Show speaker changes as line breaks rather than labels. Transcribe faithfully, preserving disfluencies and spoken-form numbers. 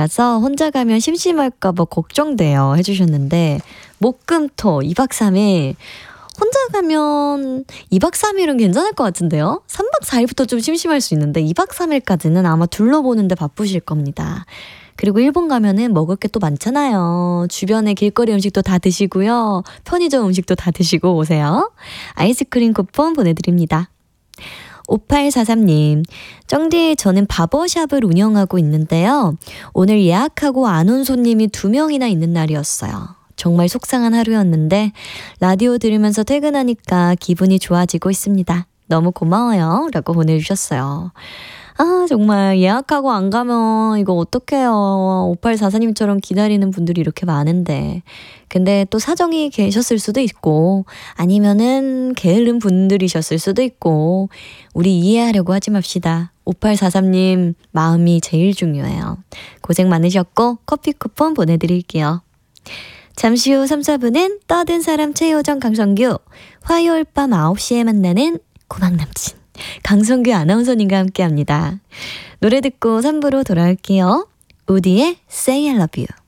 날이라서 혼자 가면 심심할까봐 걱정돼요 해주셨는데 목금토 이 박 삼 일 혼자 가면 이 박 삼 일은 괜찮을 것 같은데요? 삼 박 사 일부터 좀 심심할 수 있는데 이 박 삼 일까지는 아마 둘러보는데 바쁘실 겁니다. 그리고 일본 가면은 먹을 게 또 많잖아요. 주변에 길거리 음식도 다 드시고요. 편의점 음식도 다 드시고 오세요. 아이스크림 쿠폰 보내드립니다. 오팔사삼 님, 쩡디 저는 바버샵을 운영하고 있는데요. 오늘 예약하고 안 온 손님이 두 명이나 있는 날이었어요. 정말 속상한 하루였는데 라디오 들으면서 퇴근하니까 기분이 좋아지고 있습니다. 너무 고마워요 라고 보내주셨어요. 아 정말 예약하고 안 가면 이거 어떡해요. 오팔사사 님처럼 기다리는 분들이 이렇게 많은데 근데 또 사정이 계셨을 수도 있고 아니면은 게으른 분들이셨을 수도 있고 우리 이해하려고 하지 맙시다. 오팔사삼 님 마음이 제일 중요해요. 고생 많으셨고 커피 쿠폰 보내드릴게요. 잠시 후 삼, 사 부는 떠든 사람 최효정 강성규 화요일 밤 아홉 시에 만나는 고막남친 강성규 아나운서님과 함께합니다. 노래 듣고 삼 부로 돌아올게요. 우디의 Say I Love You.